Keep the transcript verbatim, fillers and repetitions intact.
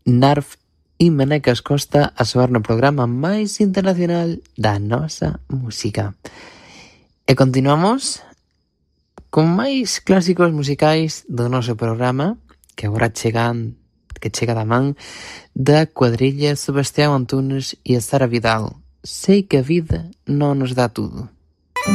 Narf e Manecas Costa a soar no programa máis internacional da nosa música. E continuamos con máis clásicos musicais do noso programa, que agora chegan, que chega da man da cuadrilla Sebastián Antunes e a Sara Vidal. Sei que a vida non nos dá tudo.